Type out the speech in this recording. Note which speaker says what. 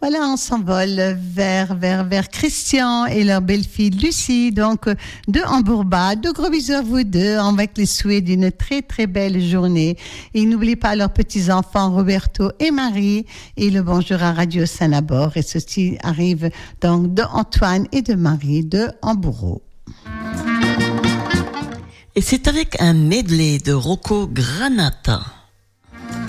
Speaker 1: Voilà, on s'envole vers Christian et leur belle-fille Lucie, donc de Hambourg-Bas. De gros bisous à vous deux, avec les souhaits d'une très très belle journée. Et n'oubliez pas leurs petits-enfants Roberto et Marie, et le bonjour à Radio Saint-Labor. Et ceci arrive donc de Antoine et de Marie de Hambourg.
Speaker 2: Et c'est avec un medley de Rocco Granata.